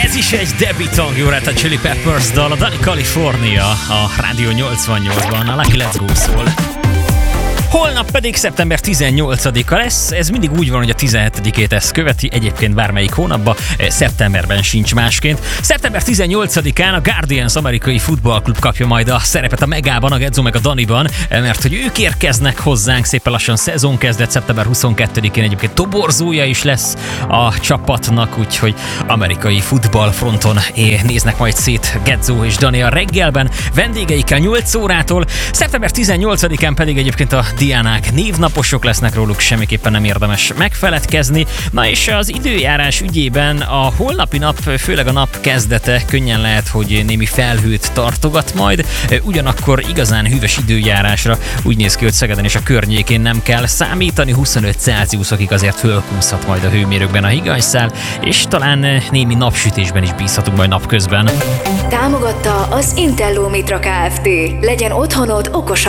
Ez is egy debütang, jó Red Hot Chili Peppers dal, a Dani California, a Rádió 88-ban, a Lucky Let's Go szól. Holnap pedig szeptember 18-a lesz, ez mindig úgy van, hogy a 17-ét ezt követi, egyébként bármelyik hónapban, szeptemberben sincs másként. Szeptember 18-án a Guardians amerikai futballklub kapja majd a szerepet a Megában, a Gedzó meg a Daniban, mert hogy ők érkeznek hozzánk szépen lassan szezonkezdet, szeptember 22-én egyébként toborzója is lesz a csapatnak, úgyhogy amerikai futballfronton néznek majd szét Gedzó és Dani a reggelben, vendégeikkel 8 órától, szeptember 18-án pedig egyébként a Diánák névnaposok lesznek, róluk semmiképpen nem érdemes megfeledkezni. Na és az időjárás ügyében a holnapi nap, főleg a nap kezdete könnyen lehet, hogy némi felhőt tartogat majd, ugyanakkor igazán hűvös időjárásra úgy néz ki, hogy Szegeden és a környékén nem kell számítani, 25 Celsiusokig azért fölkúszhat majd a hőmérőkben a higanyszál, és talán némi napsütésben is bízhatunk majd napközben. Támogatta az Intello Mitra Kft. Legyen otthonod okosabb